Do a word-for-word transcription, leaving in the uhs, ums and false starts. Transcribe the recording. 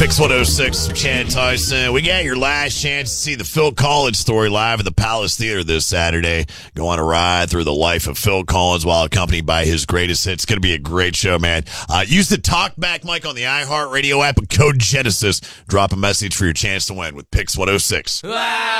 Pix one oh six, Chad Tyson. We got your last chance to see the Phil Collins story live at the Palace Theater this Saturday. Go on a ride through the life of Phil Collins while accompanied by his greatest hits. It's going to be a great show, man. Uh, use the TalkBack mic on the iHeartRadio app and code Genesis. Drop a message for your chance to win with Pix one oh six.